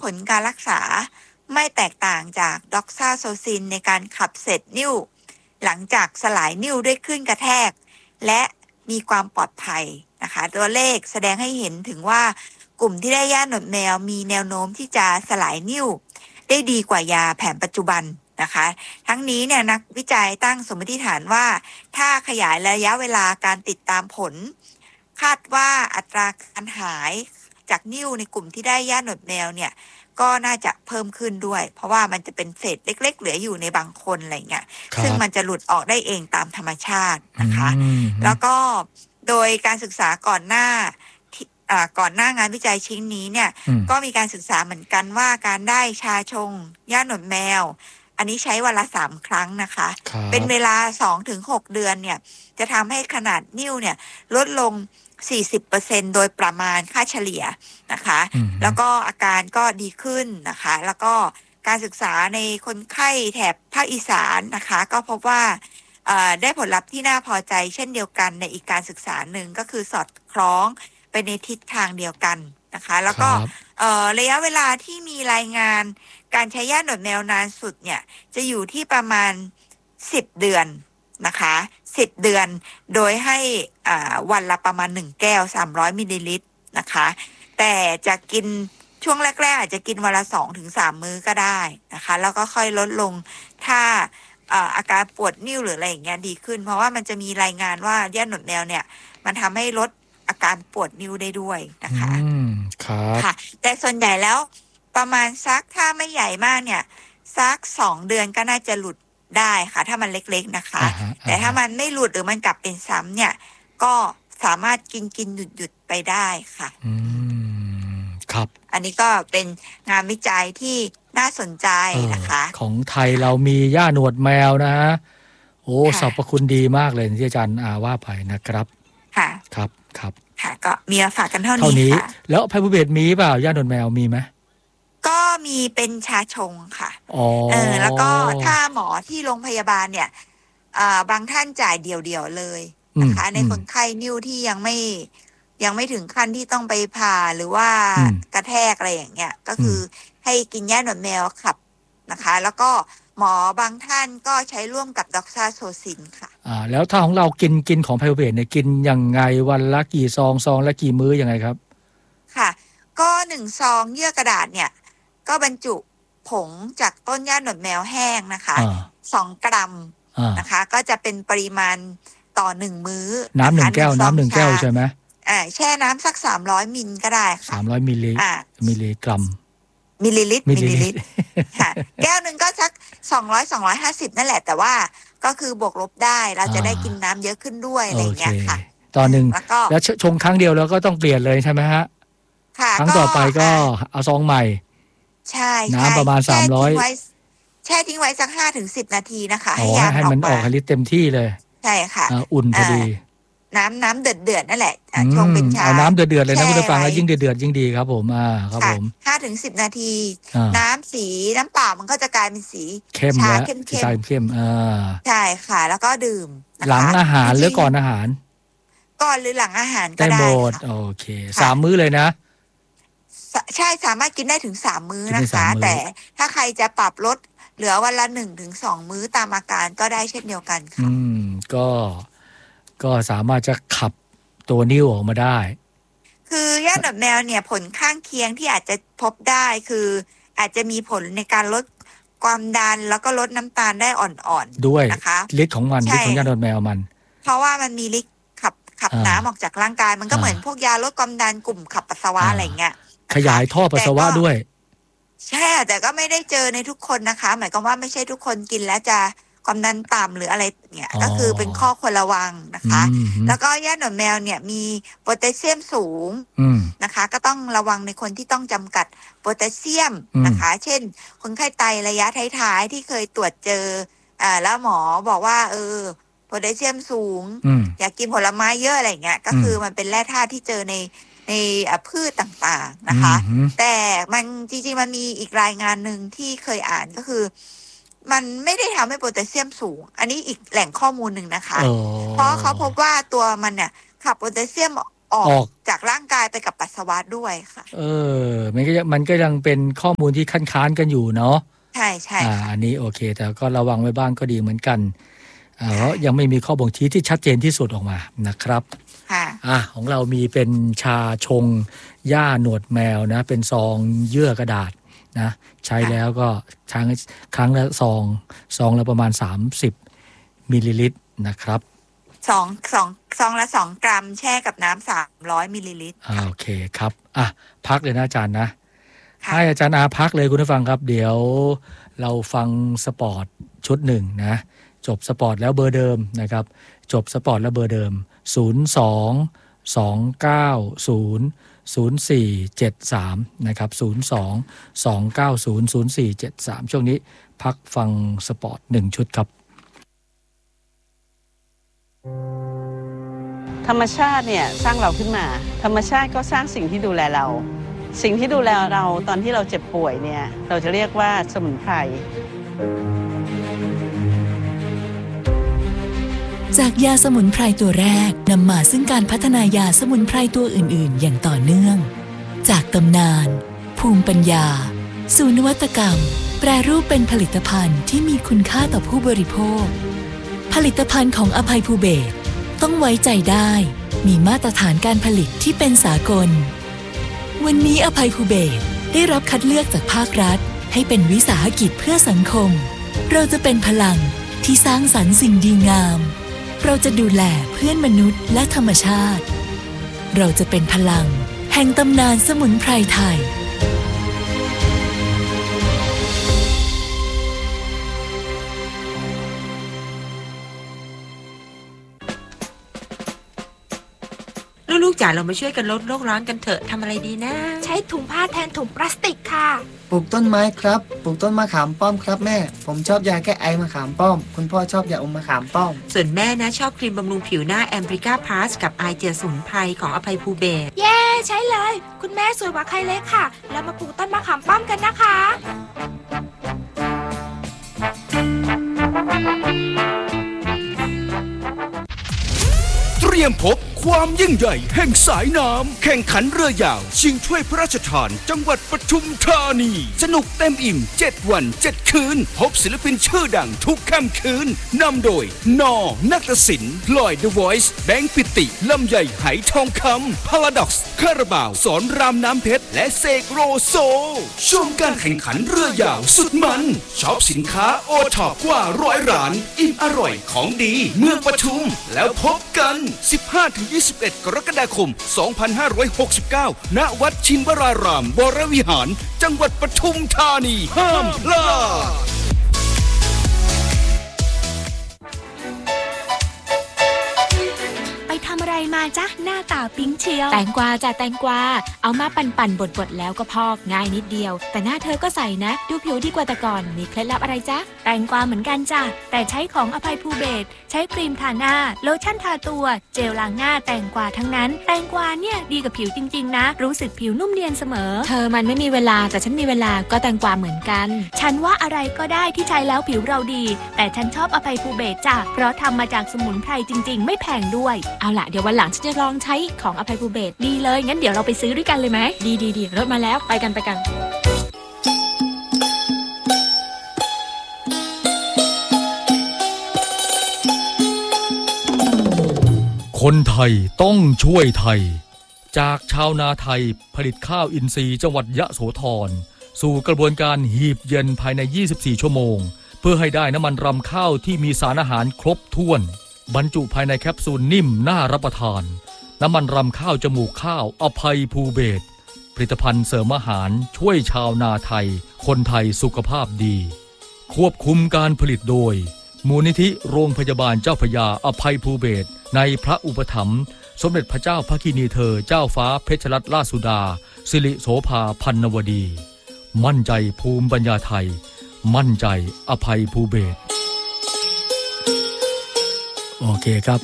ลการรักษาไม่แตกต่างจากด็อกซาโซซินในการขับเสร็จนิ่วหลังจากสลายนิ่วด้วยคลื่นกระแทกและมีความปลอดภัยนะคะตัวเลขแสดงให้เห็นถึงว่ากลุ่มที่ได้ยาหนวดแมวมีแนวโน้มที่จะสลายนิ่วได้ดีกว่ายาแผนปัจจุบันนะคะทั้งนี้เนี่ยนักวิจัยตั้งสมมติฐานว่าถ้าขยายระยะเวลาการติดตามผลคาดว่าอัตราการหายจากนิ่วในกลุ่มที่ได้ยาหนวดแมวเนี่ยก็น่าจะเพิ่มขึ้นด้วยเพราะว่ามันจะเป็นเศษเล็กๆเหลืออยู่ในบางคนอะไรเงี้ยซึ่งมันจะหลุดออกได้เองตามธรรมชาตินะคะแล้วก็โดยการศึกษาก่อนหน้างานวิจัยชิ้นนี้เนี่ยก็มีการศึกษาเหมือนกันว่าการได้ชาชงย่าหนวดแมวอันนี้ใช้วันละ3 ครั้งนะคะเป็นเวลา 2-6 เดือนเนี่ยจะทำให้ขนาดนิ่วเนี่ยลดลง 40% โดยประมาณค่าเฉลี่ยนะคะแล้วก็อาการก็ดีขึ้นนะคะแล้วก็การศึกษาในคนไข้แถบภาคอีสานนะคะก็พบว่าได้ผลลัพธ์ที่น่าพอใจเช่นเดียวกันในอีกการศึกษาหนึ่งก็คือสอดคล้องไปในทิศทางเดียวกันนะคะแล้วก็ระยะเวลาที่มีรายงานการใช้ยาหนวดแมวนานสุดเนี่ยจะอยู่ที่ประมาณ10 เดือนนะคะ10 เดือนโดยให้วันละประมาณ1 แก้ว300 มิลลิลิตรนะคะแต่จะกินช่วงแรกๆอาจจะกินวันละ 2-3 มื้อก็ได้นะคะแล้วก็ค่อยลดลงถ้าอาการปวดนิ่วหรืออะไรอย่างเงี้ยดีขึ้นเพราะว่ามันจะมีรายงานว่ายาหนวดแมวเนี่ยมันทำให้ลดอาการปวดนิ้วได้ด้วยนะคะครับค่ะแต่ส่วนใหญ่แล้วประมาณสักถ้าไม่ใหญ่มากเนี่ยสัก2 เดือนก็น่าจะหลุดได้ค่ะถ้ามันเล็กๆนะคะแต่ถ้ามันไม่หลุดหรือมันกลับเป็นซ้ำเนี่ยก็สามารถกินหยุดไปได้ค่ะครับอันนี้ก็เป็นงานวิจัยที่น่าสนใจนะคะของไทยเรามีย่าหนวดแมวนะโอ้สรรพคุณดีมากเลยที่อาจารย์ว่าไปนะครับค่ะครับค่ะก็มีมาฝากกันเท่านี้ค่ะแล้วไพบูเบตมีเปล่าย่าหนวดแมวมีไหมก็มีเป็นชาชงค่ะแล้วก็ถ้าหมอที่โรงพยาบาลเนี่ยบางท่านจ่ายเดี่ยวๆเลยนะคะในคนไข้นิ่วที่ยังไม่ถึงขั้นที่ต้องไปผ่าหรือว่ากระแทกอะไรอย่างเงี้ยก็คือให้กินยาหนวดแมวขับนะคะแล้วก็หมอบางท่านก็ใช้ร่วมกับด็อกซาโซซินค่ะแล้วถ้าของเรากินของไพบูเบตเนี่ยกินยังไงวันละกี่ซองละกี่มื้อยังไงครับค่ะก็1 ซองเยื่อกระดาษเนี่ยก็บรรจุผงจากต้นหญ้าหนวดแมวแห้งนะคะ2 กรัมนะคะก็จะเป็นปริมาณต่อ1 มื้อน้ำ1 แก้วน้ำ1 แก้วใช่ไหมแช่น้ำสัก300 มิลก็ได้ค่ะ 300 มิลลิกรัมมิลลิลิตรค่ะแก้วนึงก็สัก200-250นั่นแหละแต่ว่าก็คือบวกลบได้เราจะได้กินน้ำเยอะขึ้นด้วยอะไรอย่างเงี้ยค่ะตอนหนึ่งแล้วชงครั้งเดียวแล้วก็ต้องเปลี่ยนเลยใช่ไหมฮะครั้งต่อไปก็เอาซองใหม่ใช่น้ำประมาณ 300แช่ทิ้งไว้สัก 5-10 นาทีนะคะให้มันออกฤทธิ์เต็มที่เลยใช่ค่ะอุ่นพอดีน้ำเดือดนั่นแหละชงเป็นชาเอาน้ำเดือดเลยนะคุณผู้ฟังแล้วยิ่งเดือดยิ่งดีครับผมครับผม 5-10 นาทีน้ำสีน้ำเปล่ามันก็จะกลายเป็นสีเข้มแล้วเข้มใช่ค่ะแล้วก็ดื่มหลังอาหารหรือก่อนอาหารก่อนหรือหลังอาหารก็ได้ค่ะโอเค3 มื้อเลยนะใช่สามารถกินได้ถึง3 มื้อนะคะแต่ถ้าใครจะปรับลดเหลือวันละ 1-2 มื้อตามอาการก็ได้เช่นเดียวกันค่ะก็สามารถจะขับตัวนิ่วออกมาได้คือย่าหนวดแมวเนี่ยผลข้างเคียงที่อาจจะพบได้คืออาจจะมีผลในการลดความดันแล้วก็ลดน้ำตาลได้อ่อนๆด้วยนะคะฤทธิ์ของมันฤทธิ์ของย่าหนวดแมวมันเพราะว่ามันมีฤทธิ์ขับน้ำออกจากร่างกายมันก็เหมือนพวกยาลดความดันกลุ่มขับปัสสาวะอะไรเงี้ยขยายท่อปัสสาวะด้วยใช่แต่ก็ไม่ได้เจอในทุกคนนะคะหมายความว่าไม่ใช่ทุกคนกินแล้วจะความดันต่ำหรืออะไรเนี่ยก็คือเป็นข้อควรระวังนะคะแล้วก็ย่าหนวดแมวเนี่ยมีโพแทสเซียมสูงนะคะก็ต้องระวังในคนที่ต้องจำกัดโพแทสเซียมนะคะเช่นคนไข้ไตระยะท้ายๆที่เคยตรวจเจอแล้วหมอบอกว่าโพแทสเซียมสูงอยากกินผลไม้เยอะอะไรเงี้ยก็คือมันเป็นแร่ธาตุที่เจอในพืชต่างๆนะคะแต่มันจริงๆมันมีอีกรายงานหนึ่งที่เคยอ่านก็คือมันไม่ได้ทำให้โพแทสเซียมสูงอันนี้อีกแหล่งข้อมูลหนึ่งนะคะเพราะเขาพบว่าตัวมันเนี่ยขับโพแทสเซียมออกจากร่างกายไปกับปัสสาวะด้วยค่ะมันก็ยังเป็นข้อมูลที่ค้านกันอยู่เนาะใช่ใช่อันนี้โอเคแต่ก็ระวังไว้บ้างก็ดีเหมือนกันเพราะยังไม่มีข้อบ่งชี้ที่ชัดเจนที่สุดออกมานะครับของเรามีเป็นชาชงหญ้าหนวดแมวนะเป็นซองเยื่อกระดาษนะใช้แล้วก็ครั้งละซองละประมาณ30มิลลิลิตรนะครับซองละ2 กรัมแช่กับน้ำ300มิลลิลิตรโอเคครับพักเลยนะอาจารย์นะให้อาจารย์พักเลยคุณผู้ฟังครับเดี๋ยวเราฟังสปอร์ตชุดหนึ่งนะจบสปอร์ตแล้วเบอร์เดิมนะครับจบสปอร์ตแล้วเบอร์เดิม02-290-0473นะครับ02-290-0473ช่วงนี้พักฟังสปอร์ต1ชุดครับธรรมชาติเนี่ยสร้างเราขึ้นมาธรรมชาติก็สร้างสิ่งที่ดูแลเราสิ่งที่ดูแลเราตอนที่เราเจ็บป่วยเนี่ยเราจะเรียกว่าสมุนไพรจากยาสมุนไพรตัวแรกนำมาซึ่งการพัฒนายาสมุนไพรตัวอื่นๆอย่างต่อเนื่องจากตำนานภูมิปัญญาสู่นวัตกรรมแปรรูปเป็นผลิตภัณฑ์ที่มีคุณค่าต่อผู้บริโภคผลิตภัณฑ์ของอภัยภูเบศรต้องไว้ใจได้มีมาตรฐานการผลิตที่เป็นสากลวันนี้อภัยภูเบศรได้รับคัดเลือกจากภาครัฐให้เป็นวิสาหกิจเพื่อสังคมเราจะเป็นพลังที่สร้างสรรค์สิ่งดีงามเราจะดูแลเพื่อนมนุษย์และธรรมชาติเราจะเป็นพลังแห่งตำนานสมุนไพรไทยลูกจ๋าเรามาช่วยกันลดโลกร้อนกันเถอะทำอะไรดีนะใช้ถุงผ้าแทนถุงพลาสติกค่ะปลูกต้นไม้ครับปลูกต้นมะขามป้อมครับแม่ผมชอบยาแก้ไอมะขามป้อมคุณพ่อชอบยาอมมะขามป้อมส่วนแม่นะชอบครีมบำรุงผิวหน้าแอมบริก้าพลัสกับไอเจลสมุนไพรของอภัยภูเบศรเย้ใช้เลยคุณแม่สวยกว่าใครเลยค่ะแล้วมาปลูกต้นมะขามป้อมกันนะคะเตรียมพบความยิ่งใหญ่แห่งสายน้ำแข่งขันเรือยาวชิงถ้วยพระราชทานจังหวัดปทุมธานีสนุกเต็มอิ่ม7 วัน 7 คืนพบศิลปินชื่อดังทุกค่ำคืนนำโดยนอนักศิลป์ลอย The Voice แบงค์ปิติลำใหญ่ไหทองคำ Paradox คาราบาวสอนรามน้ำเพชรและเสกโรโซชมการแข่งขันเรือยาวสุดมันช็อปสินค้าโอท็อปกว่า100 ร้านอิ่มอร่อยของดีเมืองปทุมแล้วพบกัน 15-21 กรกฎาคม 2569 ณ วัดชินวรารามวรวิหารจังหวัดปทุมธานีห้ามพลาดทำอะไรมาจ๊ะหน้าตาปิ๊งเชียวแตงกวาจ้ะแตงกวาเอามาปั่นบดแล้วก็พอกง่ายนิดเดียวแต่หน้าเธอก็ใสนะดูผิวดีกว่าแต่ก่อนมีเคล็ดลับอะไรจ๊ะแตงกวาเหมือนกันจ้ะแต่ใช้ของอภัยภูเบศรใช้ครีมทาหน้าโลชั่นทาตัวเจลล้างหน้าแตงกวาทั้งนั้นแตงกวาเนี่ยดีกับผิวจริงๆนะรู้สึกผิวนุ่มเนียนเสมอเธอมันไม่มีเวลาแต่ฉันมีเวลาก็แตงกวาเหมือนกันฉันว่าอะไรก็ได้ที่ใช้แล้วผิวเราดีแต่ฉันชอบอภัยภูเบศรจ้ะเพราะทำมาจากสมุนไพรจริงๆไม่แพงด้วยเอาล่ะเดี๋ยววันหลังฉันจะลองใช้ของอภัยภูเบศรดีเลยงั้นเดี๋ยวเราไปซื้อด้วยกันเลยไหมดีรถมาแล้วไปกันคนไทยต้องช่วยไทยจากชาวนาไทยผลิตข้าวอินทรีย์จังหวัดยะโสธรสู่กระบวนการหีบเย็นภายใน24 ชั่วโมงเพื่อให้ได้น้ำมันรำข้าวที่มีสารอาหารครบถ้วนบรรจุภายในแคปซูลนิ่มน่ารับประทานน้ำมันรำข้าวจมูกข้าวอภัยภูเบศรผลิตภัณฑ์เสริมอาหารช่วยชาวนาไทยคนไทยสุขภาพดีควบคุมการผลิตโดยมูลนิธิโรงพยาบาลเจ้าพระยาอภัยภูเบศรในพระอุปถัมภ์สมเด็จพระเจ้าพระกินีเธอเจ้าฟ้าเพชรรัตนราชสุดาสิริโสภาพันนวดีมั่นใจภูมิปัญญาไทยมั่นใจอภัยภูเบศรโอเคครับ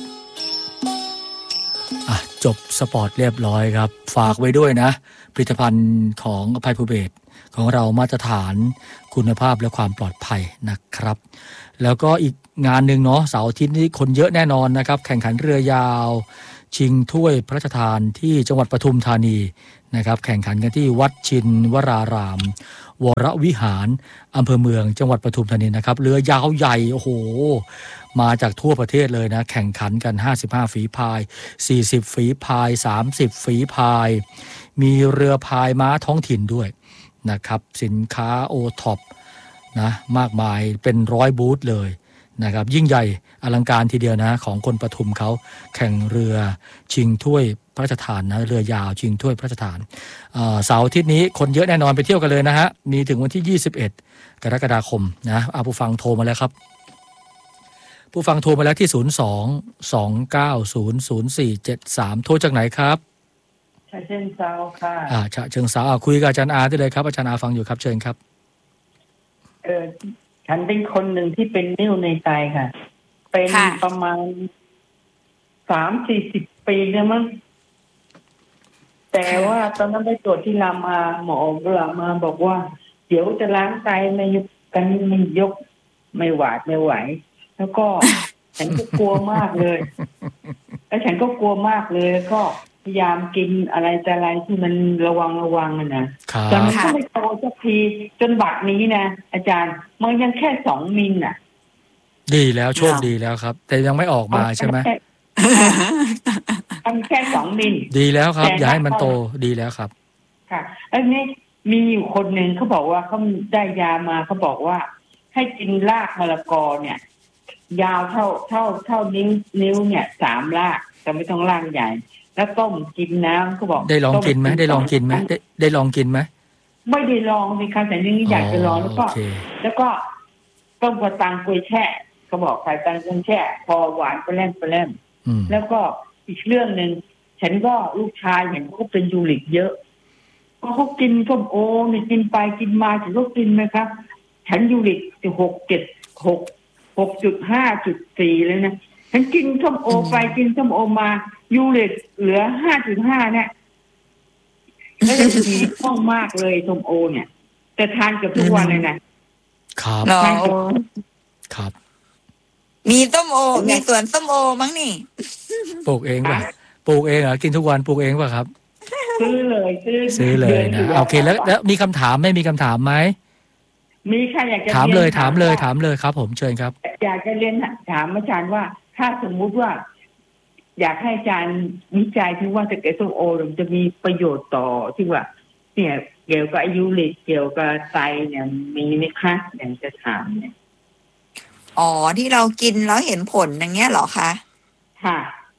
จบสปอร์ตเรียบร้อยครับฝากไว้ด้วยนะผลิตภัณฑ์ของอภัยภูเบศรของเรามาตรฐานคุณภาพและความปลอดภัยนะครับแล้วก็อีกงานหนึ่งเนาะเสาร์อาทิตย์นี้คนเยอะแน่นอนนะครับแข่งขันเรือยาวชิงถ้วยพระราชทานที่จังหวัดปทุมธานีนะครับแข่งขันกันที่วัดชินวรารามวรวิหารอำเภอเมืองจังหวัดปทุมธานีนะครับเรือยาวใหญ่โอ้โหมาจากทั่วประเทศเลยนะแข่งขันกัน55ฝีพาย40ฝีพาย30ฝีพายมีเรือพายม้าท้องถิ่นด้วยนะครับสินค้าโอท็อปนะมากมายเป็น100บูธเลยนะครับยิ่งใหญ่อลังการทีเดียวนะของคนปทุมเขาแข่งเรือชิงถ้วยพระราชทานนะเรือยาวชิงถ้วยพระราชทานเสาร์อาทิตย์นี้คนเยอะแน่นอนไปเที่ยวกันเลยนะฮะมีถึงวันที่21กรกฎาคมนะผู้ฟังโทรมาแล้วครับผู้ฟังโทรมาแล้วที่02-290-0473โทรจากไหนครับฉะเชิงเทราค่ะฉะเชิงเทราคุยกับอาจารย์อาได้เลยครับอาจารย์อาฟังอยู่ครับเชิญครับฉันเป็นคนหนึ่งที่เป็นนิ่วในไตค่ะเป็นประมาณ30-40 ปีแล้วมั้งแต่ว่าตอนนั้นไปตรวจที่รามาหมอรามาบอกว่าเดี๋ยวจะล้างไตไม่ยกกันไม่ยกไม่หวาดไม่ไหวแล้วก็ฉันก็กลัวมากเลยแล้วฉันก็กลัวมากเลยก็พยายามกินอะไรแต่อะไรที่มันระวังนะแต่มันก็ไม่โตสักทีจนบัดนี้นะอาจารย์มันยังแค่2 มิลน่ะดีแล้วโชคดีแล้วครับแต่ยังไม่ออกมาใช่ไหมมันแค่2 มิลดีแล้วครับอย่าให้มันโตดีแล้วครับค่ะอันนี้มีอยู่คนหนึ่งเขาบอกว่าเขาได้ยามาเขาบอกว่าให้กินรากมะละกอเนี่ยยาวเท่านิ้วเนี่ย3 รากแต่ไม่ต้องรากใหญ่แล้วต้มกินน้ำเขาบอกได้ลองกินไหมได้ลองกินไหมได้ลองกินไหมไม่ได้ลองสิคะแต่ยังอยากจะลองแล้วก็ต้มกระตังกล้วยแช่เขาบอกใส่ตังกล้วยแช่พอหวานไปแล่มแล้วก็อีกเรื่องนึงฉันก็ลูกชายเห็นเขาเป็นยูริกเยอะเขากินส้มโอนี่กินไปกินมาฉันก็กินไหมครับฉันยูริก6.5.4 เลยนะฉันกินส้มโอไปกินส้มโอมายูริกเหลือ 5.5 เนี่ยแล้วจะมีคล่องมากเลยส้มโอเนี่ยแต่ทานเกือบทุกวันเลยนะครับครับมีส้มโอมีสวนส้มโอมั้งนี่ปลูกเองป่ะปลูกเองเหรอกินทุกวันปลูกเองป่ะครับซื้อเลยนะโอเคแล้วมีคำถามไม่มีคำถามไหมมีค่ะอยากจะถามเลยครับผมเชิญครับอยากจะเรียนถามอาจารย์ว่าถ้าสมมุติว่าอยากให้อาจารย์วิจัยที่ว่าจะเกิดส้มโอมันจะมีประโยชน์ต่อที่ว่าเนี่ยเกี่ยวกับอายุหรือเกี่ยวกับไตเนี่ยมีไหมคะอยากจะถามเนี่ยที่เรากินแล้วเห็นผลอย่างเงี้ยเหรอคะค่ะ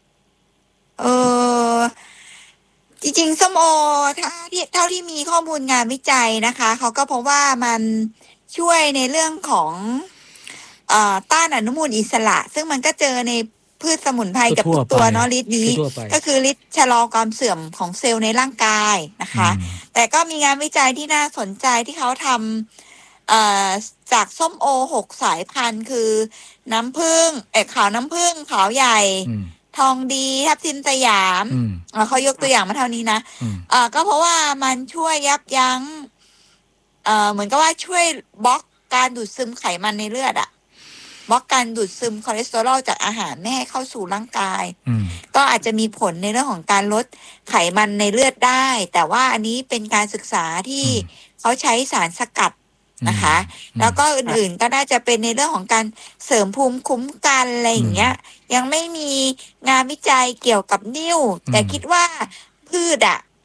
จริงๆส้มโอเท่าที่มีข้อมูลงานวิจัยนะคะเขาก็พบว่ามันช่วยในเรื่องของต้านอนุมูลอิสระซึ่งมันก็เจอในพืชสมุนไพรกับทุกตัวเนาะฤทธิ์นี้ก็คือฤทธิ์ชะลอความเสื่อมของเซลล์ในร่างกายนะคะแต่ก็มีงานวิจัยที่น่าสนใจที่เขาทำจากส้มโอ6 สายพันธุ์คือน้ำผึ้งขาวน้ำผึ้งขาวใหญ่ทองดีทับทิมสยามเขายกตัวอย่างมาเท่านี้นะก็เพราะว่ามันช่วยยับยั้งเหมือนกับว่าช่วยบล็อกการดูดซึมไขมันในเลือดบล็อกการดูดซึมคอเลสเตอรอลจากอาหารไม่ให้เข้าสู่ร่างกายก็อาจจะมีผลในเรื่องของการลดไขมันในเลือดได้แต่ว่าอันนี้เป็นการศึกษาที่เขาใช้สารสกัดนะคะแล้วก็อื่นๆก็น่าจะเป็นในเรื่องของการเสริมภูมิคุ้มกันอะไรอย่างเงี้ยยังไม่มีงานวิจัยเกี่ยวกับนิ่วแต่คิดว่าพืช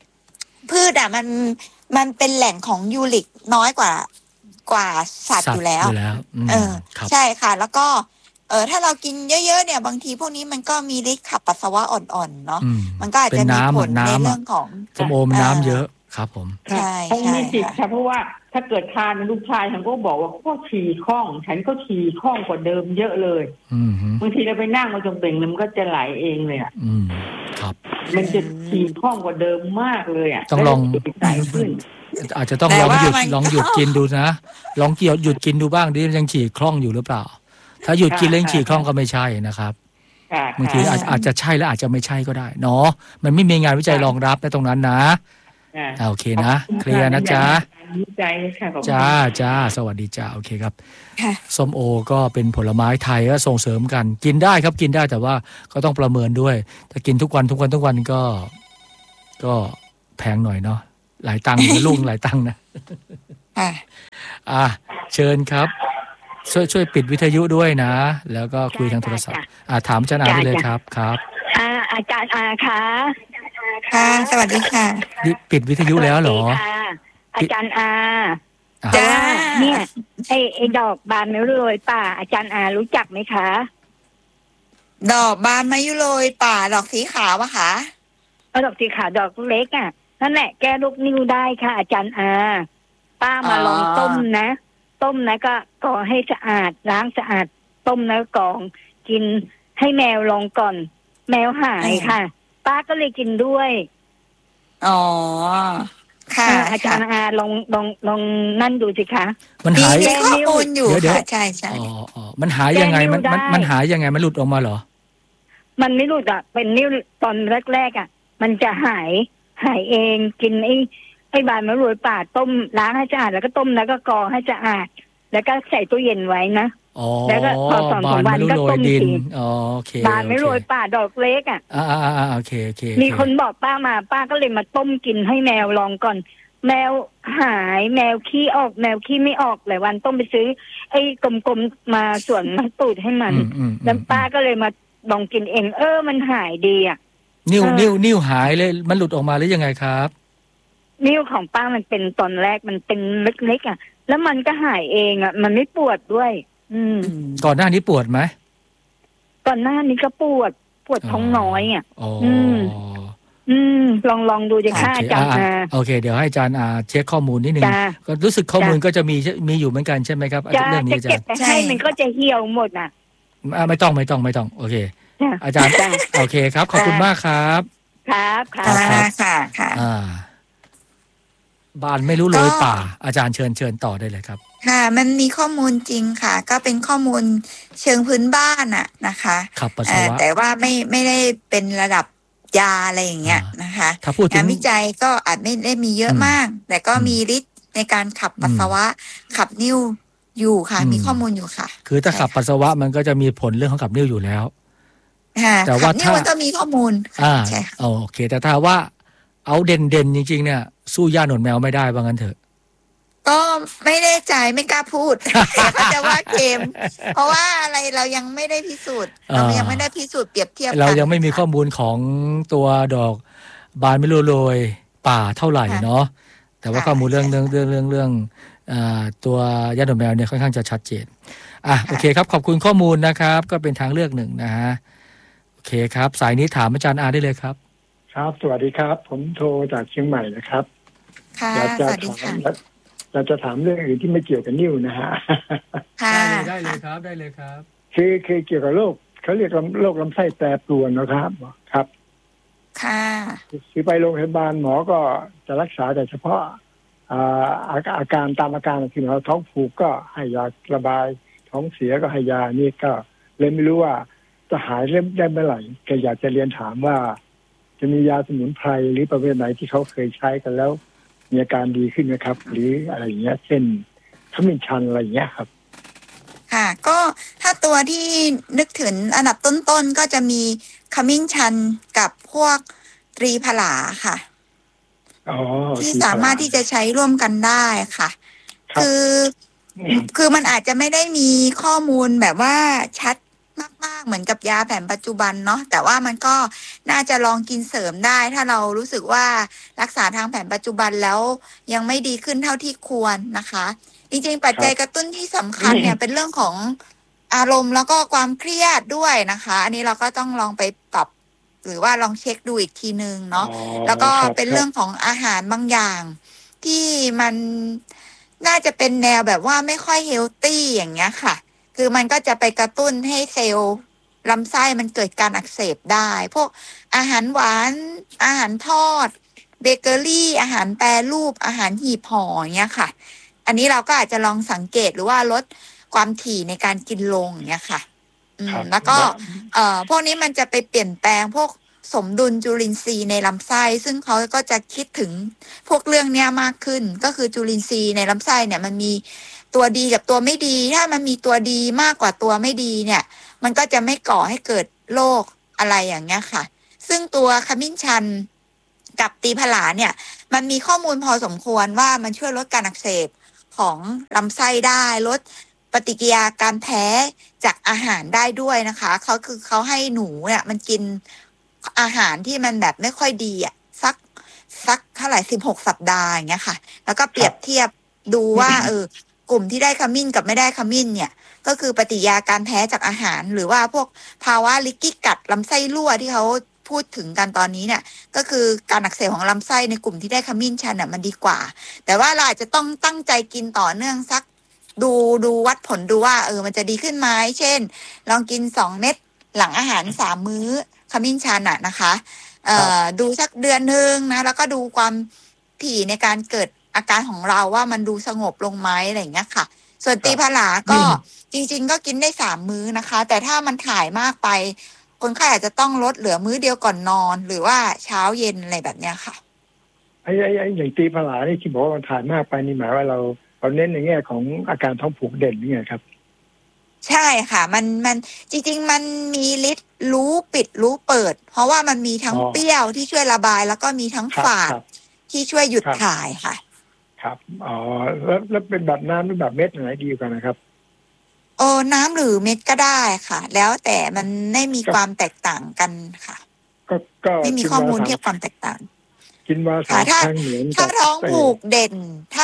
มันเป็นแหล่งของยูริกน้อยกว่าสัตว์อยู่แล้วใช่ค่ะแล้วก็ถ้าเรากินเยอะๆเนี่ยบางทีพวกนี้มันก็มีฤทธิ์ขับปัสสาวะอ่อนๆเนาะมันก็อาจจะมีผลในเรื่องของส้มโอมน้ำเยอะครับผมใช่มีจิตค่ะเพราะว่าถ้าเกิดทานลูกชายฉันก็บอกว่าก็ฉี่คล่องฉันก็ฉี่คล่องกว่าเดิมเยอะเลยบางทีเราไปนั่งมาจงเป่งมันก็จะไหลเองเลยครับมันจะฉี่คล่องกว่าเดิมมากเลยต้องลองอาจจะต้องลองหยุดกินดูนะลองหยุดกินดูบ้างดิยังฉี่คล่องอยู่หรือเปล่าถ้าหยุดกินเล่นฉี่คล่องก็ไม่ใช่นะครับบางทีอาจจะใช่และอาจจะไม่ใช่ก็ได้เนาะมันไม่มีงานวิจัยรองรับในตรงนั้นนะโอเคนะเคลียร์นะจ๊ะดีใจค่ะขอบคุณจ้าสวัสดีจ้าโอเคครับส้มโอก็เป็นผลไม้ไทยก็ส่งเสริมกันกินได้ครับกินได้แต่ว่าก็ต้องประเมินด้วยถ้ากินทุกวันก็แพงหน่อยเนาะหลายตังค์นะลูกหลายตังค์นะเชิญครับช่วยปิดวิทยุด้วยนะแล้วก็คุยทางโทรศัพท์ถามอาจารย์อาได้เลยครับอาจารย์อาคะค่ะสวัสดีค่ะปิดวิทยุแล้วเหรออาจารย์อาจ้าเนี่ยไอ้ดอกบานไม่โรยป่าอาจารย์อารู้จักไหมคะดอกบานไม่โรยป่าดอกสีขาวอะคะดอกสีขาวดอกเล็กนั่นแหละแก้ลูกนิ้วได้ค่ะอาจารย์อาป้ามาลองต้มนะก็กรองให้สะอาดล้างสะอาดต้มแล้วกรองกินให้แมวลองก่อนแมวหายค่ะป้าก็เลยกินด้วยค่ะอาจารย์อาลองนั่นดูสิคะมันหายมีข้อมูลอยู่ค่ะใช่มันหายยังไงมันหายยังไงมันหลุดออกมาเหรอมันไม่หลุดเป็นนิ้วตอนแรกมันจะหายเองกินไอ้บานมะรวยป่าต้มล้างให้สะอาดแล้วก็ต้มแล้วก็กรองให้สะอาดแล้วก็ใส่ตู้เย็นไว้นะแล้วก็พอ2-3 วันก็ต้มกินบานมะรวยป่าดอกเล็กโอเคมีคนบอกป้ามาป้าก็เลยมาต้มกินให้แมวลองก่อนแมวหายแมวขี้ออกแมวขี้ไม่ออกหลายวันต้องไปซื้อไอ้กลมๆมาส่วนมาตูดให้มันแล้วป้าก็เลยมาลองกินเองมันหายดีนิ้วหายเลยมันหลุดออกมาหรือยังไงครับนิ้วของป้ามันเป็นตอนแรกมันเป็นเล็กๆแล้วมันก็หายเองมันไม่ปวดด้วยก่อนหน้านี้ปวดไหมก่อนหน้านี้ก็ปวดท้องน้อยลองดูจะค่าอาจารย์โอเคเดี๋ยวให้อาจารย์เช็คข้อมูลนิดนึงก็รู้สึกข้อมูลก็จะมีอยู่เหมือนกันใช่ไหมครับเรื่องนี้จะเก็บไปให้มันก็จะเหี่ยวหมดไม่ต้องโอเคอาจารย์โอเคครับขอบคุณมากครับค่ะบานไม่รู้โรยป่าอาจารย์เชิญต่อได้เลยครับค่ะมันมีข้อมูลจริงค่ะก็เป็นข้อมูลเชิงพื้นบ้านนะคะแต่ว่าไม่ได้เป็นระดับยาอะไรอย่างเงี้ยนะคะงานวิจัยก็อาจไม่ได้มีเยอะมากแต่ก็มีฤทธิ์ในการขับปัสสาวะขับนิ่วอยู่ค่ะมีข้อมูลอยู่ค่ะคือถ้าขับปัสสาวะมันก็จะมีผลเรื่องของขับนิ่วอยู่แล้วแต่ว่าถ้ามันก็มีข้อมูลใช่โอเคแต่ถ้าว่าเอาเด่นจริงๆเนี่ยสู้ย่าหนวดแมวไม่ได้ว่างั้นเถอะก็ไม่แน่ใจไม่กล้าพูดเขาจะว่าเกมเพราะว่าอะไรเรายังไม่ได้พิสูจน์เรายังไม่ได้พิสูจน์เปรียบเทียบเรายังไม่มีข้อมูลของตัวดอกบานไม่รู้โรยป่าเท่าไหร่เนาะแต่ว่าข้อมูลเรื่องตัวย่าหนวดแมวเนี่ยค่อนข้างจะชัดเจนโอเคครับขอบคุณข้อมูลนะครับก็เป็นทางเลือกหนึ่งนะฮะโอเคครับสายนี้ถามอาจารย์อาได้เลยครับครับสวัสดีครับผมโทรจากเชียงใหม่นะครับอยากจะถามเรื่องอื่นที่ไม่เกี่ยวกับนิ้วนะฮะได้เลยครับคือเกี่ยวกับโรคเขาเรียกโรคลำไส้แปรปรวนนะครับครับคือไปโรงพยาบาลหมอก็จะรักษาแต่เฉพาะอาการตามอาการคือเราท้องผูกก็ให้ยาระบายท้องเสียก็ให้ยานี่ก็เลยไม่รู้ว่าจะหายได้เมื่อไหร่ก็อยากจะเรียนถามว่าจะมียาสมุนไพรหรือประเภทไหนที่เขาเคยใช้กันแล้วมีอาการดีขึ้นนะครับหรืออะไรอย่างเงี้ยเช่นขมิ้นชันอะไรอย่างเงี้ยครับค่ะก็ถ้าตัวที่นึกถึงอันดับต้นๆก็จะมีขมิ้นชันกับพวกตรีผลาค่ะที่สามารถที่จะใช้ร่วมกันได้ค่ะคือมันอาจจะไม่ได้มีข้อมูลแบบว่าชัดมากๆเหมือนกับยาแผนปัจจุบันเนาะแต่ว่ามันก็น่าจะลองกินเสริมได้ถ้าเรารู้สึกว่ารักษาทางแผนปัจจุบันแล้วยังไม่ดีขึ้นเท่าที่ควรนะคะจริงๆปัจจัยกระตุ้นที่สำคัญเนี่ยเป็นเรื่องของอารมณ์แล้วก็ความเครียดด้วยนะคะอันนี้เราก็ต้องลองไปปรับหรือว่าลองเช็คดูอีกทีนึงเนาะแล้วก็เป็นเรื่องของอาหารบางอย่างที่มันน่าจะเป็นแนวแบบว่าไม่ค่อยเฮลตี้อย่างเงี้ยค่ะคือมันก็จะไปกระตุ้นให้เซลล์ลำไส้มันเกิดการอักเสบได้พวกอาหารหวานอาหารทอดเบเกอรี่อาหารแปรรูปอาหารหีบห่ออย่างเงี้ยค่ะอันนี้เราก็อาจจะลองสังเกตหรือว่าลดความถี่ในการกินลงอย่างเงี้ยค่ะแล้วก็พวกนี้มันจะไปเปลี่ยนแปลงพวกสมดุลจุลินทรีย์ในลำไส้ซึ่งเขาก็จะคิดถึงพวกเรื่องเนี้ยมากขึ้นก็คือจุลินทรีย์ในลำไส้เนี่ยมันมีตัวดีกับตัวไม่ดีถ้ามันมีตัวดีมากกว่าตัวไม่ดีเนี่ยมันก็จะไม่ก่อให้เกิดโรคอะไรอย่างเงี้ยค่ะซึ่งตัวขมิ้นชันกับตีผลาเนี่ยมันมีข้อมูลพอสมควรว่ามันช่วยลดการอักเสบของลำไส้ได้ลดปฏิกิริยาการแพ้จากอาหารได้ด้วยนะคะเขาให้หนูเนี่ยมันกินอาหารที่มันแบบไม่ค่อยดีอ่ะสักเท่าไหร่16 สัปดาห์อย่างเงี้ยค่ะแล้วก็เปรียบเทียบดูว่ากลุ่มที่ได้ขมิ้นกับไม่ได้ขมิ้นเนี่ยก็คือปฏิกิริยาการแพ้จากอาหารหรือว่าพวกภาวะลิกกี้กัดลำไส้รั่วที่เขาพูดถึงกันตอนนี้เนี่ยก็คือการอักเสบของลำไส้ในกลุ่มที่ได้ขมิ้นชันน่ะมันดีกว่าแต่ว่าเราอาจจะต้องตั้งใจกินต่อเนื่องสักดูวัดผลดูว่ามันจะดีขึ้นไหมเช่นลองกิน2 เม็ดหลังอาหาร3 มื้อขมิ้นชันนะคะดูสักเดือนนึงนะแล้วก็ดูความถี่ในการเกิดอาการของเราว่ามันดูสงบลงไหมอะไรอย่างเงี้ยค่ะส่วนตีผลาก็จริงๆก็กินได้3 มื้อนะคะแต่ถ้ามันถ่ายมากไปคนไข้อาจจะต้องลดเหลือมื้อเดียวก่อนนอนหรือว่าเช้าเย็นอะไรแบบเนี้ยค่ะไอ้อย่างตีผลานี่ที่บอกว่ามันถ่ายมากไปนี่หมายว่าเราเน้นในแง่ของอาการท้องผูกเด่นนี่ไงครับใช่ค่ะมันจริงๆมันมีฤทธิ์รู้ปิดรู้เปิดเพราะว่ามันมีทั้งเปรี้ยวที่ช่วยระบายแล้วก็มีทั้งฝาดที่ช่วยหยุดถ่ายค่ะครับอ๋อแล้วเป็นแบบน้ำหรือแบบเม็ดไหนดีกว่านะครับน้ำหรือเม็ดก็ได้ค่ะแล้วแต่มันไม่มีความแตกต่างกันค่ะก็ไม่มีข้อมูลเทียบความแตกต่างกินว่า3 ครั้งเหมือนถ้าท้องผูกเด่น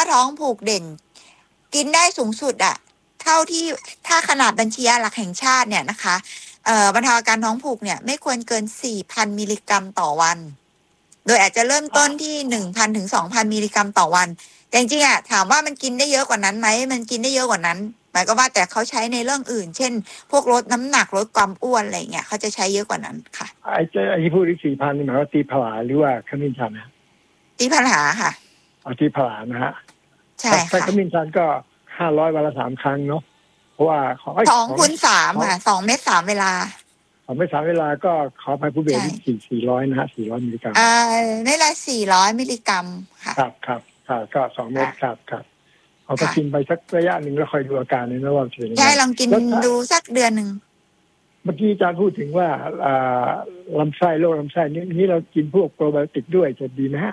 กินได้สูงสุดอะเท่าที่ถ้าขนาดบัญชียาหลักแห่งชาติเนี่ยนะคะบรรเทาอาการท้องผูกเนี่ยไม่ควรเกิน 4,000 มิลลิกรัมต่อวันโดยอาจจะเริ่มต้นที่ 1,000 ถึง 2,000 มิลลิกรัมต่อวันแต่จริงๆอะถามว่ามันกินได้เยอะกว่านั้นไหมมันกินได้เยอะกว่านั้นหมายก็ว่าแต่เขาใช้ในเรื่องอื่นเช่นพวกลดน้ำหนักลดความอ้วนอะไรเงี้ยเขาจะใช้เยอะกว่านั้นค่ะไอ้ที่พูดที่ 4,000 นี่หมายว่าตีผลาหรือว่าขมิ้นชันนะตีผลาค่ะตีผลานะฮะใช่ค่ะขมิ้นชันก็500 วันละ 3 ครั้งเนาะเพราะว่า 2 คูณ 3ค่ะ2 เม็ด3 เวลา 2 เม็ด3 เวลาก็ขอไปผู้เบส400นะฮะ400 มิลลิกรัมเม็ดละ400 มิลลิกรัมค่ะครับก็2 เม็ดครับเอาไปกินไปสักระยะหนึ่งแล้วคอยดูอาการนี่นะว่าจะเป็นยังไงใช่ลองกินดูสักเดือนนึงเมื่อกี้อาจารย์พูดถึงว่าลำไส้โรคลำไส้นี่เรากินพวกโปรไบโอติกด้วยจะดีไหมฮะ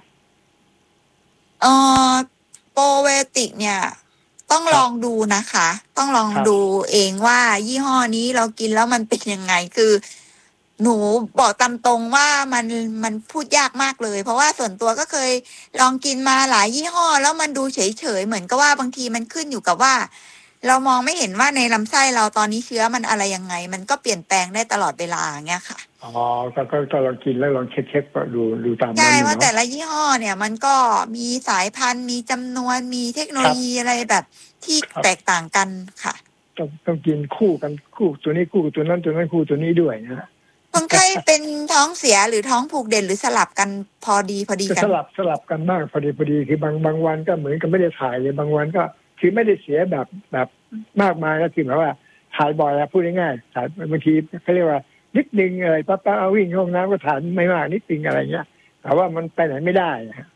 โปรไบโอติกเนี่ยต้องลองดูนะคะต้องลองดูเองว่ายี่ห้อนี้เรากินแล้วมันเป็นยังไงคือหนูบอกตามตรงว่ามันพูดยากมากเลยเพราะว่าส่วนตัวก็เคยลองกินมาหลายยี่ห้อแล้วมันดูเฉยๆเหมือนกับว่าบางทีมันขึ้นอยู่กับว่าเรามองไม่เห็นว่าในลำไส้เราตอนนี้เชื้อมันอะไรยังไงมันก็เปลี่ยนแปลงได้ตลอดเวลาเงี้ยค่ะก็ลองกินแล้วลองเช็คดูตามนั้นใช่ว่าแต่ละยี่ห้อเนี่ยมันก็มีสายพันธุ์มีจำนวนมีเทคโนโลยีอะไรแบบที่แตกต่างกันค่ะต้องกินคู่กันคู่ตัวนี้คู่ตัวนั้นคู่ตัวนี้ด้วยนะคนไข้เป็นท้องเสียหรือท้องผูกเด่นหรือสลับกันพอดีกันสลับกันบ้างพอดีคือบางวันก็เหมือนกับไม่ได้ถ่ายเลยบางวันก็คือไม่ได้เสียแบบมากมายก็คือหมายว่าถ่ายบ่อยพูดง่ายๆถ่ายบางทีเขาเรียกว่านิดนึงอะไรป้าเอาวิ่งห้องน้ำก็ถ่ายไม่มากนิดนึงอะไรเงี้ยแต่ว่ามันไปไหนไม่ได้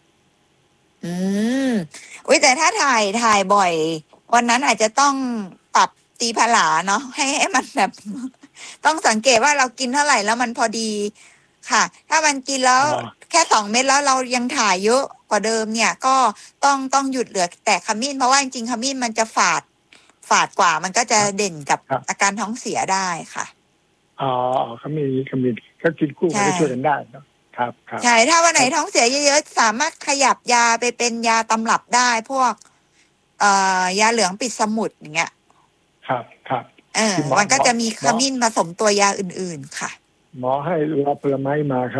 แต่ถ้าถ่ายบ่อยวันนั้นอาจจะต้องปรับตีผลาเนาะให้มันแบบต้องสังเกตว่าเรากินเท่าไหร่แล้วมันพอดีค่ะถ้ามันกินแล้วแค่2 เม็ดแล้วเรายังถ่ายเยอะกว่าเดิมเนี่ยก็ต้องหยุดเหลือแต่ขมิ้นเพราะว่าจริงๆขมิ้นมันจะฝาดกว่ามันก็จะเด่นกับอาการท้องเสียได้ค่ะขมิ้นก็กินคู่กันช่วยกันได้ครับใช่ถ้าวันไหนท้องเสียเยอะๆสามารถขยับยาไปเป็นยาตำรับได้พวกยาเหลืองปิดสมุดอย่างเงี้ยครับมันก็จะมีขมิ้นผสมตัวยาอื่นๆค่ะหมอให้รอผลไม้มาครับ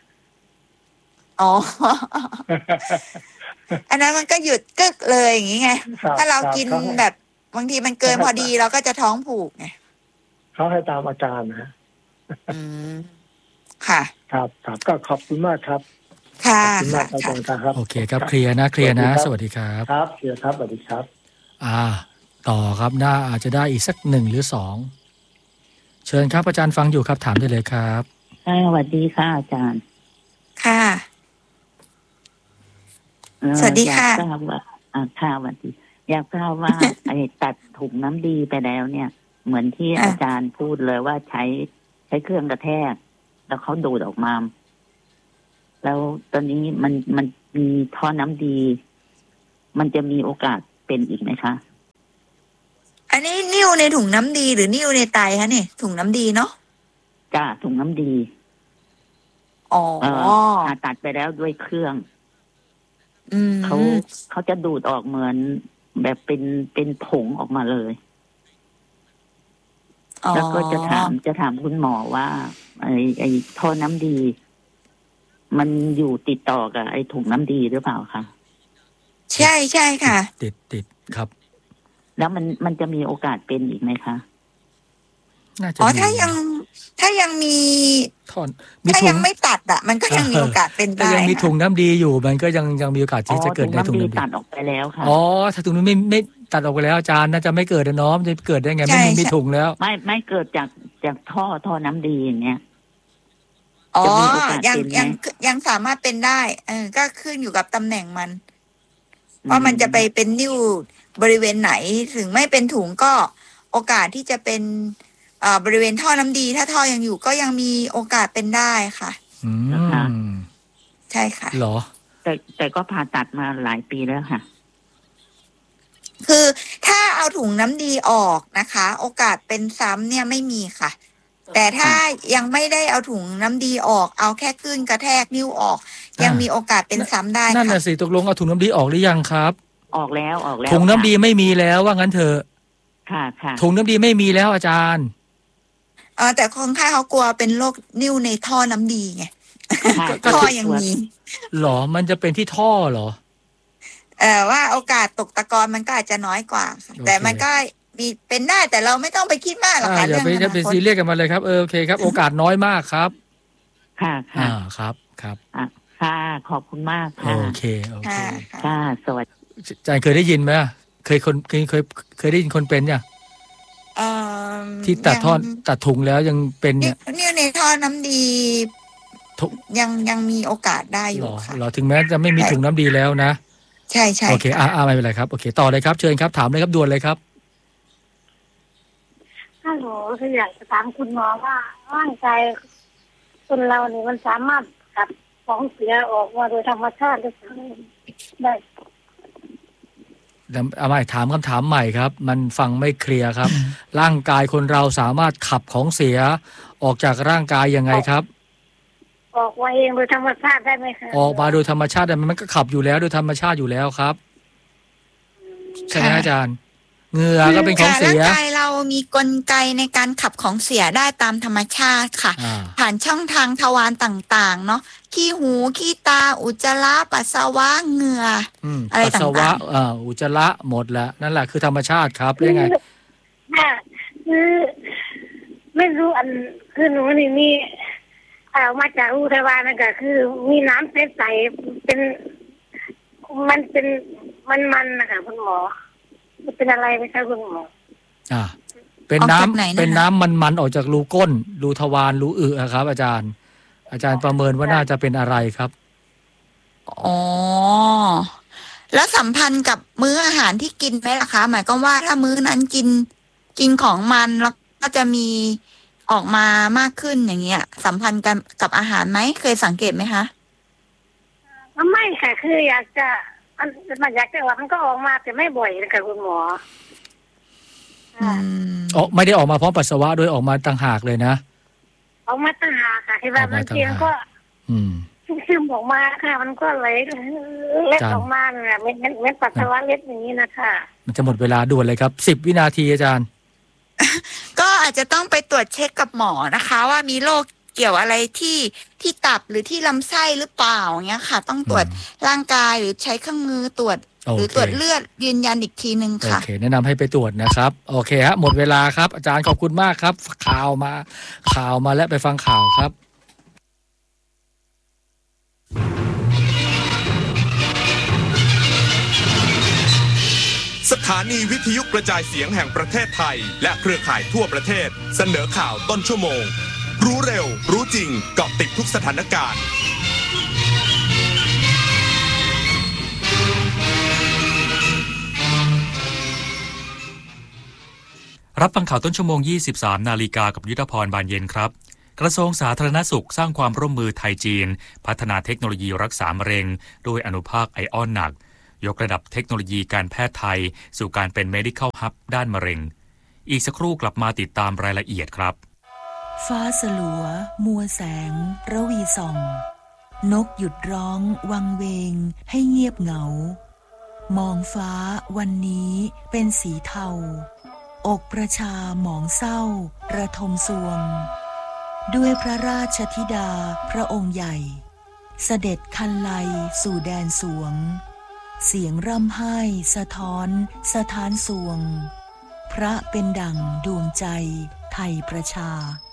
อันนั้นมันก็หยุดกึกเลยอย่างงี้ไงถ้าเรากินแบบบางทีมันเกินพอดีเราก็จะท้องผูกไงเขาให้ตามอาการนะค่ะครับก็ขอบคุณมากครับค่ะโอเคครับเคลียร์นะสวัสดีครับครับเคลียร์ครับสวัสดีครับต่อครับน่าอาจจะได้อีกสัก1 หรือ 2เชิญครับอาจารย์ฟังอยู่ครับถามได้เลยครับสวัสดีค่ะอาจารย์ค่ะสวัสดีค่ะอยากทราบว่าค่ะสวัสดีอยากทราบว่า ไอ้ตัดถุงน้ำดีไปแล้วเนี่ยเหมือนที่อาจารย์พูดเลยว่าใช้เครื่องกระแทกแล้วเขาดูดออกมาแล้วตอนนี้มันมีท่อน้ำดีมันจะมีโอกาสเป็นอีกไหมคะอันนี้นิ่วในถุงน้ำดีหรือนิ่วในไตคะเนี่ยถุงน้ำดีเนาะจ้าถุงน้ำดีผ่าตัดไปแล้วด้วยเครื่องเขาจะดูดออกเหมือนแบบเป็นผงออกมาเลยแล้วก็จะถามคุณหมอว่าไอ้ท่อน้ำดีมันอยู่ติดต่อกับไอ้ถุงน้ำดีหรือเปล่าคะใช่ใช่ค่ะติดครับแล้วมันจะมีโอกาสเป็นอีกไหมคะถ้ายังมีถ้ายังไม่ตัดอ่ะมันก็ยังมีโอกาสเป็นได้ถ้ายังมีถุงน้ำดีอยู่มันก็ยังมีโอกาสที่จะเกิดในถุงน้ำดีตัดออกไปแล้วค่ะถ้าถุงน้ำไม่ตัดออกไปแล้วอาจารย์น่าจะไม่เกิดนะน้องจะเกิดได้ไงไม่มีถุงแล้วไม่เกิดจากท่อน้ำดีอย่างเงี้ยยังสามารถเป็นได้ก็ขึ้นอยู่กับตำแหน่งมันว่ามันจะไปเป็นนิ่วบริเวณไหนถึงไม่เป็นถุงก็โอกาสที่จะเป็นบริเวณท่อน้ำดีถ้าท่อยังอยู่ก็ยังมีโอกาสเป็นได้ค่ะใช่ค่ะหรอแต่ก็ผ่าตัดมาหลายปีแล้วค่ะคือถ้าเอาถุงน้ำดีออกนะคะโอกาสเป็นซ้ำเนี่ยไม่มีค่ะแต่ถ้ายังไม่ได้เอาถุงน้ำดีออกเอาแค่คลื่นกระแทกนิ้วออกยังมีโอกาสเป็นซ้ำได้ค่ะนั่นน่ะสิตกลงเอาถุงน้ำดีออกหรือยังครับออกแล้วถุงน้ำดีไม่มีแล้วว่างั้นเถอะค่ะถุงน้ำดีไม่มีแล้วอาจารย์แต่คนไข้เขากลัวเป็นโรคนิ่วในท่อน้ำดีไงท่อยังมีหรอมันจะเป็นที่ท่อเหรอว่าโอกาสตกตะกอนมันก็อาจจะน้อยกว่าแต่มันก็มีเป็นได้แต่เราไม่ต้องไปคิดมากหรอกค่ะอย่าไปซีเรียสกันมาเลยครับโอเคครับโอกาสน้อยมากครับค่ะครับค่ะขอบคุณมากค่ะโอเคค่ะสวัสดีอาจารย์เคยได้ยินไหมเคยได้ยินคนเป็นเนี่ยที่ตัดถุงแล้วยังเป็นเนี่ยนิ่วในท่อน้ำดียังมีโอกาสได้อยู่ค่ะหรอถึงแม้จะไม่มีถุงน้ำดีแล้วนะใช่โอเคไม่เป็นไรครับโอเคต่อเลยครับเชิญครับถามเลยครับด่วนเลยครับฮัลโหลคืออยากจะถามคุณหมอว่าร่างกายคนเราเนี่ยมันสามารถขับของเสียออกมาโดยธรรมชาติได้เอาใหม่ถามคำถามใหม่ครับมันฟังไม่เคลียร์ครับ ร่างกายคนเราสามารถขับของเสียออกจากร่างกายยังไงครับออกมาเองโดยธรรมชาติได้ไหมคะออกมาโดยธรรมชาติมันก็ขับอยู่แล้วโดยธรรมชาติอยู่แล้วครับใช่ไหมอาจารย์เหงื่อก็เป็นของเสียร่างกายเรามีกลไกในการขับของเสียได้ตามธรรมชาติค่ะผ่านช่องทางทวารต่างๆเนาะขี้หูขี้ตาอุจจาระปัสสาวะเหงื่ออะไรต่างๆปัสสาวะอุจจาระหมดแล้วนั่นแหละคือธรรมชาติครับได้ไงคือไม่รู้อันคือหนูนี่มีเอามาจากอุทวารนั่นก็คือมีน้ำใสๆเป็นมันเป็นมันนะคะคุณหมอเป็นอะไรไหมคะคุณหมอเป็นน้ำมันออกจากรูก้นรูทวารรูอึครับอาจารย์ประเมินว่าน่าจะเป็นอะไรครับแล้วสัมพันธ์กับมื้ออาหารที่กินไหมล่ะคะหมายความว่าถ้ามื้อนั้นกินของมันแล้วก็จะมีออกมามากขึ้นอย่างเงี้ยสัมพันธ์กันกับอาหารไหมเคยสังเกตไหมคะไม่ค่ะคืออยากจะมันอยากจะว่ามันก็ออกมาแต่ไม่บ่อยนะคะคุณหมอไม่ได้ออกมาพร้อมปัสสาวะโดยออกมาต่างหากเลยนะออกมาต่างหากค่ะที่ว่ามันเพียงก็ซึมออกมาค่ะมันก็ไหลเล็ดออกมาเนี่ยเม็ดปัสสาวะเล็ดอย่างนี้นะคะมันจะหมดเวลาด่วนเลยครับ10 วินาทีอาจารย์ก็อาจจะต้องไปตรวจเช็คกับหมอนะคะว่ามีโรคเกี่ยวอะไรที่ตับหรือที่ลำไส้หรือเปล่าเงี้ยค่ะต้องตรวจร่างกายหรือใช้เครื่องมือตรวจหรือตรวจเลือดยืนยันอีกทีนึงค่ะโอเคแนะนำให้ไปตรวจนะครับโอเคฮะหมดเวลาครับอาจารย์ขอบคุณมากครับข่าวมาและไปฟังข่าวครับสถานีวิทยุกระจายเสียงแห่งประเทศไทยและเครือข่ายทั่วประเทศเสนอข่าวต้นชั่วโมงรู้เร็วรู้จริงเกาะติดทุกสถานการณ์รับฟังข่าวต้นชั่วโมง 23 นาฬิกากับยุทธพรบานเย็นครับกระทรวงสาธารณสุขสร้างความร่วมมือไทยจีนพัฒนาเทคโนโลยีรักษามะเร็งโดยอนุภาคไอออนหนักยกระดับเทคโนโลยีการแพทย์ไทยสู่การเป็น Medical Hub ด้านมะเร็งอีกสักครู่กลับมาติดตามรายละเอียดครับฟ้าสลัวมัวแสงระวีส่องนกหยุดร้องวังเวงให้เงียบเหงามองฟ้าวันนี้เป็นสีเทาอกประชาหมองเศร้าระทมสวงด้วยพระราชธิดาพระองค์ใหญ่เสด็จคันไลสู่แดนสวงเสียงร่ำไห้สะท้อนสถานสวงพระเป็นดั่งดวงใจไทยประชา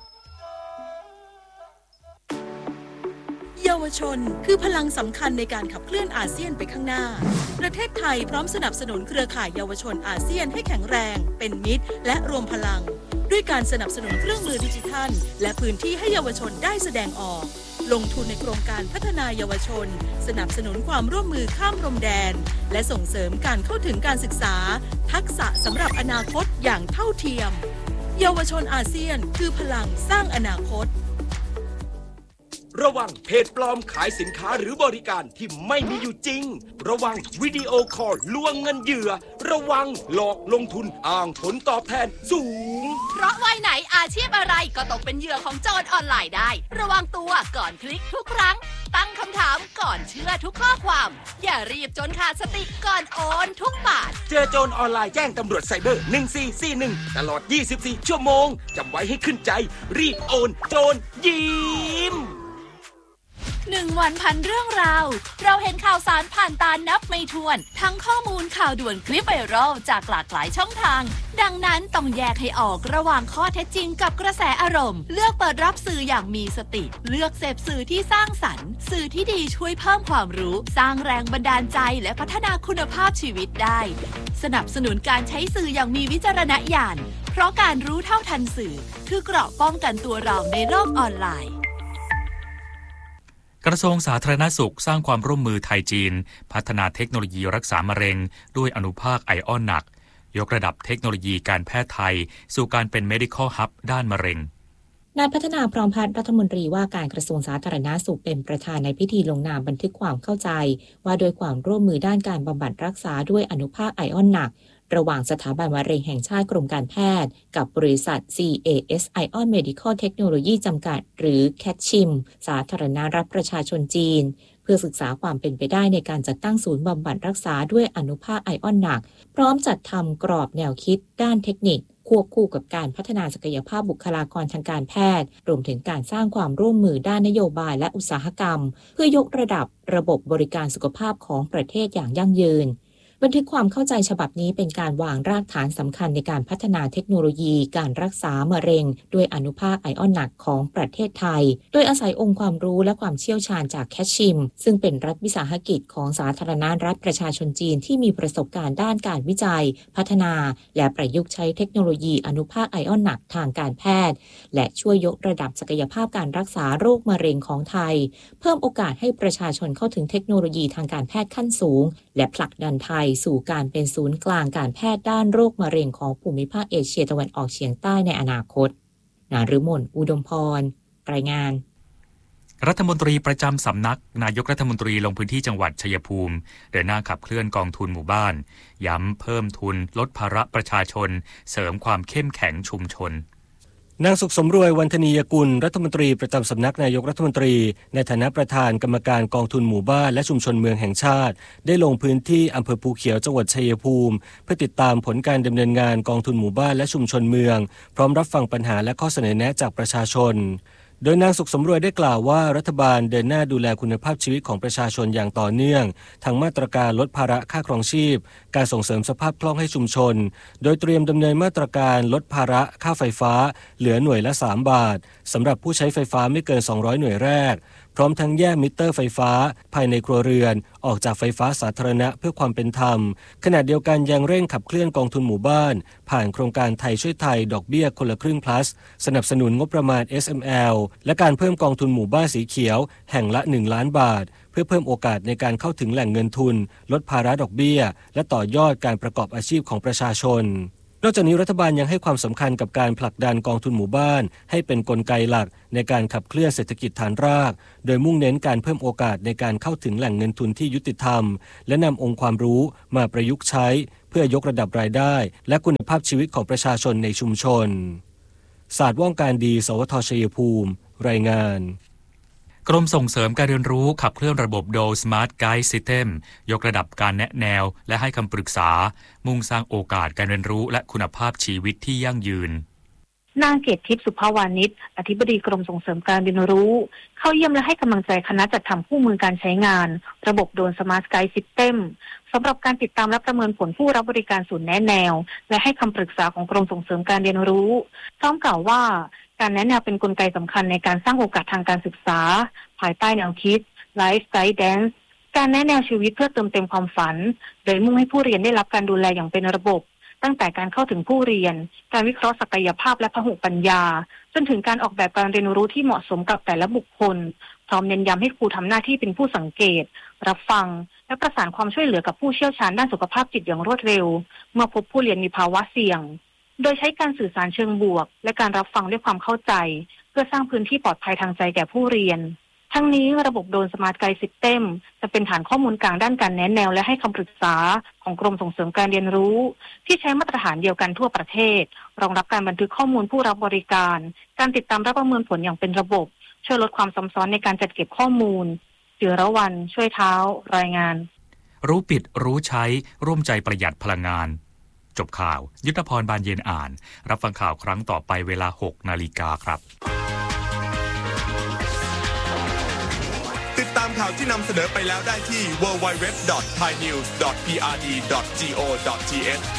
เยาวชนคือพลังสำคัญในการขับเคลื่อนอาเซียนไปข้างหน้าประเทศไทยพร้อมสนับสนุนเครือข่ายเยาวชนอาเซียนให้แข็งแรงเป็นมิตรและรวมพลังด้วยการสนับสนุนเครื่องมือดิจิทัลและพื้นที่ให้เยาวชนได้แสดงออกลงทุนในโครงการพัฒนาเยาวชนสนับสนุนความร่วมมือข้ามพรมแดนและส่งเสริมการเข้าถึงการศึกษาทักษะสำหรับอนาคตอย่างเท่าเทียมเยาวชนอาเซียนคือพลังสร้างอนาคตระวังเพจปลอมขายสินค้าหรือบริการที่ไม่มีอยู่จริงระวังวิดีโอคอลลวงเงินเหยื่อระวังหลอกลงทุนอ้างผลตอบแทนสูงเพราะวัยไหนอาชีพอะไรก็ตกเป็นเหยื่อของโจรออนไลน์ได้ระวังตัวก่อนคลิกทุกครั้งตั้งคำถามก่อนเชื่อทุกข้อความอย่ารีบจนขาดสติก่อนโอนทุกบาทเจอโจรออนไลน์แจ้งตำรวจไซเบอร์1441ตลอด24ชั่วโมงจำไว้ให้ขึ้นใจรีบโอนโจรยิ้ม 1 วันพันเรื่องราวเราเห็นข่าวสารผ่านตานับไม่ถ้วนทั้งข้อมูลข่าวด่วนคลิปไวรัลจากหลากหลายช่องทางดังนั้นต้องแยกให้ออกระหว่างข้อเท็จจริงกับกระแสอารมณ์เลือกเปิดรับสื่ออย่างมีสติเลือกเสพสื่อที่สร้างสรรค์สื่อที่ดีช่วยเพิ่มความรู้สร้างแรงบันดาลใจและพัฒนาคุณภาพชีวิตได้สนับสนุนการใช้สื่ออย่างมีวิจารณญาณเพราะการรู้เท่าทันสื่อคือเกราะป้องกันตัวเราในโลกออนไลน์กระทรวงสาธารณสุขสร้างความร่วมมือไทยจีนพัฒนาเทคโนโลยีรักษามะเร็งด้วยอนุภาคไอออนหนักยกระดับเทคโนโลยีการแพทย์ไทยสู่การเป็น Medical Hub ด้านมะเร็งนายพัฒนาพร้อมพัฒน์รัฐมนตรีว่าการกระทรวงสาธารณสุขเป็นประธานในพิธีลงนามบันทึกความเข้าใจว่าโดยความร่วมมือด้านการบำบัดรักษาด้วยอนุภาคไอออนหนักระหว่างสถาบันมะเร็งแห่งชาติกรมการแพทย์กับบริษัท CAS Ion Medical Technology จำกัดหรือ CATCHIM สาธารณรัฐประชาชนจีนเพื่อศึกษาความเป็นไปได้ในการจัดตั้งศูนย์บำบัดรักษาด้วยอนุภาคไอออนหนักพร้อมจัดทำกรอบแนวคิดด้านเทคนิคควบคู่กับการพัฒนาศักยภาพบุคลากรทางการแพทย์รวมถึงการสร้างความร่วมมือด้านนโยบายและอุตสาหกรรมเพื่อยกระดับระบบบริการสุขภาพของประเทศอย่างยั่งยืนบันทึกความเข้าใจฉบับนี้เป็นการวางรากฐานสำคัญในการพัฒนาเทคโนโลยีการรักษามะเร็งด้วยอนุภาคไอออนหนักของประเทศไทยโดยอาศัยองค์ความรู้และความเชี่ยวชาญจากแคชชิมซึ่งเป็นรัฐวิสาหกิจของสาธารณรัฐประชาชนจีนที่มีประสบการณ์ด้านการวิจัยพัฒนาและประยุกต์ใช้เทคโนโลยีอนุภาคไอออนหนักทางการแพทย์และช่วยยกระดับศักยภาพการรักษาโรคมะเร็งของไทยเพิ่มโอกาสให้ประชาชนเข้าถึงเทคโนโลยีทางการแพทย์ขั้นสูงและผลักดันไทยสู่การเป็นศูนย์กลางการแพทย์ด้านโรคมะเร็งของภูมิภาคเอเชียตะวันออกเฉียงใต้ในอนาคตนฤมลอุดมพรรายงานรัฐมนตรีประจำสำนักนายกรัฐมนตรีลงพื้นที่จังหวัดชัยภูมิเดินหน้าขับเคลื่อนกองทุนหมู่บ้านย้ำเพิ่มทุนลดภาระประชาชนเสริมความเข้มแข็งชุมชนนางสุขสมรวยวันธนียกุลรัฐมนตรีประจำสำนักนายกรัฐมนตรีในฐานะประธานกรรมการกองทุนหมู่บ้านและชุมชนเมืองแห่งชาติได้ลงพื้นที่อำเภอภูเขียวจังหวัดชัยภูมิเพื่อติดตามผลการดำเนินงานกองทุนหมู่บ้านและชุมชนเมืองพร้อมรับฟังปัญหาและข้อเสนอแนะจากประชาชนโดยนางสุขสมรวยได้กล่าวว่ารัฐบาลเดินหน้าดูแลคุณภาพชีวิตของประชาชนอย่างต่อเนื่องทั้งมาตรการลดภาระค่าครองชีพการส่งเสริมสภาพคล่องให้ชุมชนโดยเตรียมดำเนินมาตรการลดภาระค่าไฟฟ้าเหลือหน่วยละ3 บาทสำหรับผู้ใช้ไฟฟ้าไม่เกิน200หน่วยแรกพร้อมทั้งแยกมิเตอร์ไฟฟ้าภายในครัวเรือนออกจากไฟฟ้าสาธารณะเพื่อความเป็นธรรมขณะเดียวกันยังเร่งขับเคลื่อนกองทุนหมู่บ้านผ่านโครงการไทยช่วยไทยดอกเบี้ยคนละครึ่ง plus สนับสนุนงบประมาณ SML และการเพิ่มกองทุนหมู่บ้านสีเขียวแห่งละ1 ล้านบาทเพื่อเพิ่มโอกาสในการเข้าถึงแหล่งเงินทุนลดภาระดอกเบี้ยและต่อยอดการประกอบอาชีพของประชาชนนอกจากนี้รัฐบาลยังให้ความสำคัญกับการผลักดันกองทุนหมู่บ้านให้เป็นกลไกหลักในการขับเคลื่อนเศรษฐกิจฐานรากโดยมุ่งเน้นการเพิ่มโอกาสในการเข้าถึงแหล่งเงินทุนที่ยุติธรรมและนำองค์ความรู้มาประยุกต์ใช้เพื่อยกระดับรายได้และคุณภาพชีวิตของประชาชนในชุมชนศาสตร์ว่องการดีสวทชัยภูมิรายงานกรมส่งเสริมการเรียนรู้ขับเคลื่อนระบบโด Smart Guide System ยกระดับการแนะแนวและให้คำปรึกษามุ่งสร้างโอกาสการเรียนรู้และคุณภาพชีวิตที่ยั่งยืนนางเกตทิพย์สุภาวานิชอธิบดีกรมส่งเสริมการเรียนรู้เข้าเยี่ยมและให้กำลังใจคณะจัดทำคู่มือการใช้งานระบบโด Smart Guide System สำหรับการติดตามและประเมินผลผู้รับบริการศูนย์แนะแนวและให้คำปรึกษาของกรมส่งเสริมการเรียนรู้พร้อมกล่าวว่าการแนะแนวเป็นกลไกสำคัญในการสร้างโอกาสทางการศึกษาภายใต้แนวคิด Life Guidance การแนะแนวชีวิตเพื่อเติมเต็มความฝันโดยมุ่งให้ผู้เรียนได้รับการดูแลอย่างเป็นระบบตั้งแต่การเข้าถึงผู้เรียนการวิเคราะห์ศักยภาพและพหุปัญญาจนถึงการออกแบบการเรียนรู้ที่เหมาะสมกับแต่ละบุคคลพร้อมเน้นย้ำให้ครูทำหน้าที่เป็นผู้สังเกตรับฟังและประสานความช่วยเหลือกับผู้เชี่ยวชาญด้านสุขภาพจิตอย่างรวดเร็วเมื่อพบผู้เรียนมีภาวะเสี่ยงโดยใช้การสื่อสารเชิงบวกและการรับฟังด้วยความเข้าใจเพื่อสร้างพื้นที่ปลอดภัยทางใจแก่ผู้เรียนทั้งนี้ระบบโดน Smart Guide System จะเป็นฐานข้อมูลกลางด้านการแนะแนวและให้คำปรึกษาของกรมส่งเสริมการเรียนรู้ที่ใช้มาตรฐานเดียวกันทั่วประเทศรองรับการบันทึกข้อมูลผู้รับบริการการติดตามและประเมินผลอย่างเป็นระบบช่วยลดความซับซ้อนในการจัดเก็บข้อมูลจิรวรรณช่วยเท้ารายงานรู้ปิดรู้ใช้ร่วมใจประหยัดพลังงานจบข่าวยุทธพรบานเย็นอ่านรับฟังข่าวครั้งต่อไปเวลา 6 นาฬิกาครับติดตามข่าวที่นำเสนอไปแล้วได้ที่ www.thainews.prd.go.th